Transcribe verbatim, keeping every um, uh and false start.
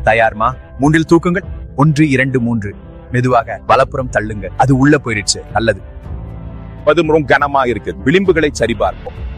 தயார்மா? மூன்றில் தூக்குங்கள். ஒன்று இரண்டு மூன்று. மெதுவாக வலப்புறம் தள்ளுங்க. அது உள்ள போயிடுச்சு. நல்லது. அது ரொம்ப கனமா இருக்கு. விளிம்புகளை சரிபார்ப்போம்.